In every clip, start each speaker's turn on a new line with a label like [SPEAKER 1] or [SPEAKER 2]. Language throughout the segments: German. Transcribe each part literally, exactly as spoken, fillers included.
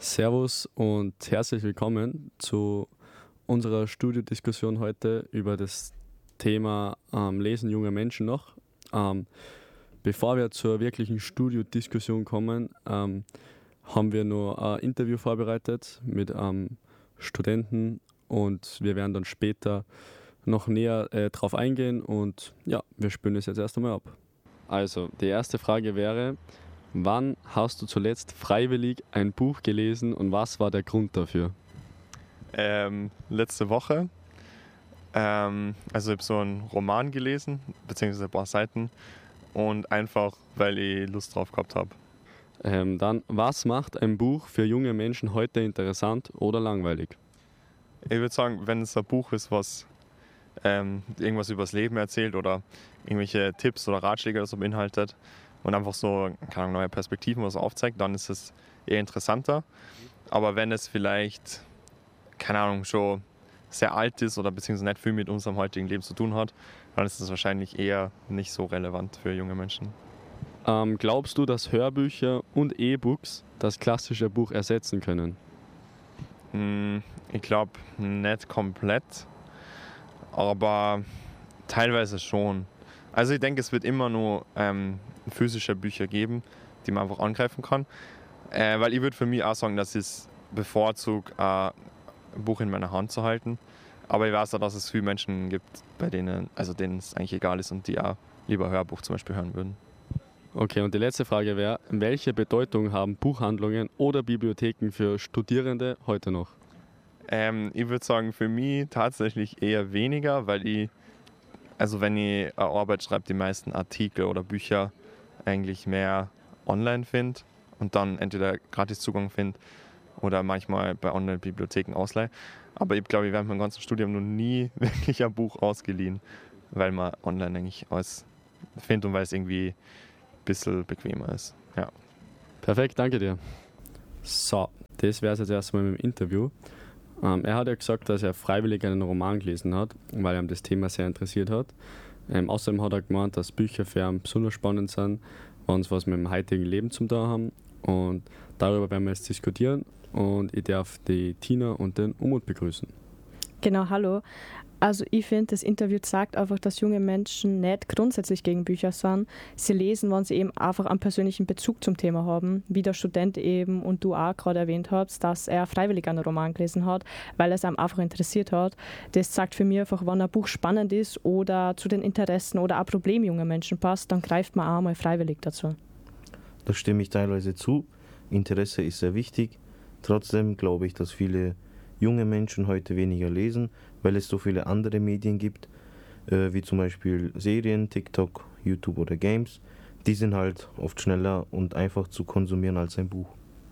[SPEAKER 1] Servus und herzlich willkommen zu unserer Studiodiskussion heute über das Thema ähm, Lesen junger Menschen noch. Ähm, bevor wir zur wirklichen Studiodiskussion kommen, ähm, haben wir nur ein Interview vorbereitet mit einem Studenten und wir werden dann später noch näher äh, drauf eingehen und ja, wir spielen es jetzt erst einmal ab. Also, die erste Frage wäre: Wann hast du zuletzt freiwillig ein Buch gelesen und was war der Grund dafür?
[SPEAKER 2] Ähm, letzte Woche. Ähm, also ich habe so einen Roman gelesen, beziehungsweise ein paar Seiten, und einfach, weil ich Lust drauf gehabt habe.
[SPEAKER 1] Ähm, dann, was macht ein Buch für junge Menschen heute interessant oder langweilig?
[SPEAKER 2] Ich würde sagen, wenn es ein Buch ist, was ähm, irgendwas über das Leben erzählt oder irgendwelche Tipps oder Ratschläge oder so beinhaltet und einfach so, keine Ahnung, neue Perspektiven oder so aufzeigt, dann ist es eher interessanter. Aber wenn es vielleicht, keine Ahnung, schon sehr alt ist oder beziehungsweise nicht viel mit unserem heutigen Leben zu tun hat, dann ist es wahrscheinlich eher nicht so relevant für junge Menschen.
[SPEAKER 1] Ähm, glaubst du, dass Hörbücher und E-Books das klassische Buch ersetzen können?
[SPEAKER 2] Hm, ich glaube nicht komplett, aber teilweise schon. Also ich denke, es wird immer nur ähm, physische Bücher geben, die man einfach angreifen kann. Äh, weil ich würde für mich auch sagen, dass ich es bevorzuge, äh, ein Buch in meiner Hand zu halten. Aber ich weiß auch, dass es viele Menschen gibt, bei denen, also denen es eigentlich egal ist und die auch lieber Hörbuch zum Beispiel hören würden.
[SPEAKER 1] Okay, und die letzte Frage wäre: Welche Bedeutung haben Buchhandlungen oder Bibliotheken für Studierende heute noch?
[SPEAKER 2] Ähm, ich würde sagen, für mich tatsächlich eher weniger, weil ich, also wenn ich eine Arbeit schreibe, die meisten Artikel oder Bücher eigentlich mehr online finde und dann entweder gratis Zugang finde oder manchmal bei Online-Bibliotheken ausleihe. Aber ich glaube, ich während meinem ganzen Studium noch nie wirklich ein Buch ausgeliehen, weil man online eigentlich alles findet und weil es irgendwie ein bisschen bequemer ist. Ja.
[SPEAKER 1] Perfekt, danke dir. So, das wäre es jetzt erstmal mit dem Interview. Ähm, er hat ja gesagt, dass er freiwillig einen Roman gelesen hat, weil er das Thema sehr interessiert hat. Ähm, außerdem hat er gemeint, dass Bücher für ihn besonders spannend sind, wenn sie was mit dem heutigen Leben zum tun haben. Und darüber werden wir jetzt diskutieren. Und ich darf die Tina und den Umut begrüßen.
[SPEAKER 3] Genau, hallo. Also ich finde, das Interview zeigt einfach, dass junge Menschen nicht grundsätzlich gegen Bücher sind. Sie lesen, wenn sie eben einfach einen persönlichen Bezug zum Thema haben, wie der Student eben und du auch gerade erwähnt hast, dass er freiwillig einen Roman gelesen hat, weil es einem einfach interessiert hat. Das zeigt für mich einfach, wenn ein Buch spannend ist oder zu den Interessen oder auch Problemen junger Menschen passt, dann greift man auch mal freiwillig dazu.
[SPEAKER 4] Da stimme ich teilweise zu. Interesse ist sehr wichtig. Trotzdem glaube ich, dass viele junge Menschen heute weniger lesen, weil es so viele andere Medien gibt, äh, wie zum Beispiel Serien, TikTok, YouTube oder Games. Die sind halt oft schneller und einfach zu konsumieren als ein Buch.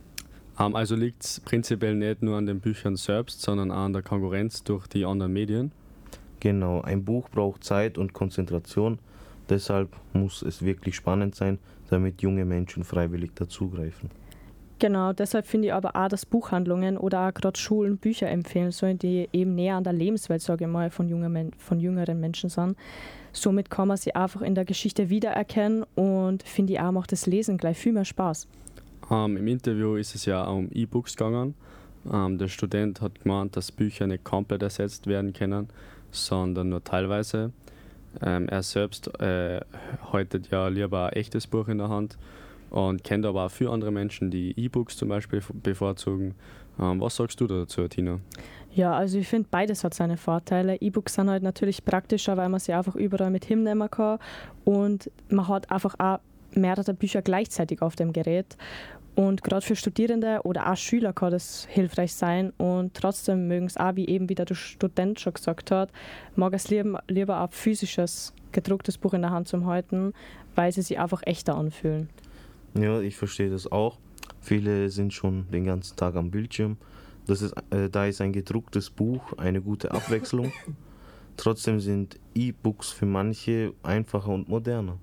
[SPEAKER 1] Um, also liegt es prinzipiell nicht nur an den Büchern selbst, sondern auch an der Konkurrenz durch die anderen Medien?
[SPEAKER 4] Genau, ein Buch braucht Zeit und Konzentration. Deshalb muss es wirklich spannend sein, damit junge Menschen freiwillig dazugreifen.
[SPEAKER 3] Genau, deshalb finde ich aber auch, dass Buchhandlungen oder auch gerade Schulen Bücher empfehlen sollen, die eben näher an der Lebenswelt, sage ich mal, von, jungen, von jüngeren Menschen sind. Somit kann man sie einfach in der Geschichte wiedererkennen und finde ich auch, macht das Lesen gleich viel mehr Spaß.
[SPEAKER 1] Um, Im Interview ist es ja auch um E-Books gegangen. Um, der Student hat gemeint, dass Bücher nicht komplett ersetzt werden können, sondern nur teilweise. Um, er selbst äh, haltet ja lieber ein echtes Buch in der Hand und kennt aber auch viele andere Menschen, die E-Books zum Beispiel bevorzugen. Ähm, was sagst du dazu, Tina?
[SPEAKER 3] Ja, also ich finde, beides hat seine Vorteile. E-Books sind halt natürlich praktischer, weil man sie einfach überall mit hinnehmen kann und man hat einfach auch mehrere Bücher gleichzeitig auf dem Gerät. Und gerade für Studierende oder auch Schüler kann das hilfreich sein und trotzdem mögen es auch, wie eben wieder der Student schon gesagt hat, mag es lieber, lieber ein physisches, gedrucktes Buch in der Hand zum halten, weil sie sich einfach echter anfühlen.
[SPEAKER 4] Ja, ich verstehe das auch. Viele sind schon den ganzen Tag am Bildschirm. Das ist, äh, da ist ein gedrucktes Buch eine gute Abwechslung. Trotzdem sind E-Books für manche einfacher und moderner.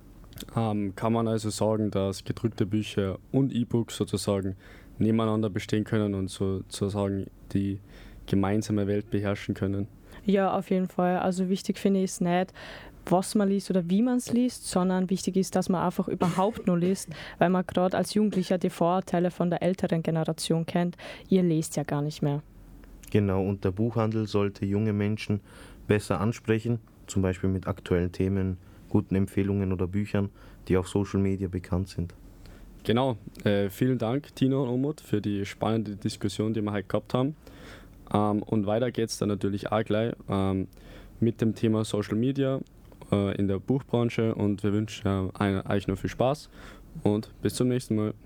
[SPEAKER 1] Ähm, kann man also sagen, dass gedruckte Bücher und E-Books sozusagen nebeneinander bestehen können und sozusagen die gemeinsame Welt beherrschen können?
[SPEAKER 3] Ja, auf jeden Fall. Also wichtig finde ich es nicht, was man liest oder wie man es liest, sondern wichtig ist, dass man einfach überhaupt nur liest, weil man gerade als Jugendlicher die Vorurteile von der älteren Generation kennt. Ihr lest ja gar nicht mehr.
[SPEAKER 4] Genau, und der Buchhandel sollte junge Menschen besser ansprechen, zum Beispiel mit aktuellen Themen, guten Empfehlungen oder Büchern, die auf Social Media bekannt sind.
[SPEAKER 1] Genau, äh, vielen Dank Tino und Umut für die spannende Diskussion, die wir heute gehabt haben. Ähm, und weiter geht es dann natürlich auch gleich ähm, mit dem Thema Social Media äh, in der Buchbranche und wir wünschen äh, euch noch viel Spaß und bis zum nächsten Mal.